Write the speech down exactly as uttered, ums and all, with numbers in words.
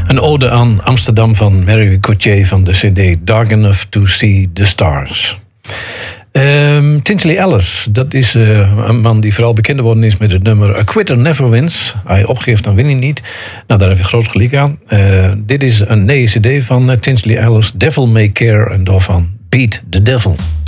Een ode aan Amsterdam van Mary Gauthier van de cd Dark Enough to See the Stars. Um, Tinsley Ellis, dat is uh, een man die vooral bekend geworden is met het nummer A Quitter Never Wins. Hij opgeeft, dan win hij niet. Nou, daar heb je groot gelijk aan. Uh, dit is een nieuwe cd van uh, Tinsley Ellis, Devil May Care, en daarvan Beat the Devil.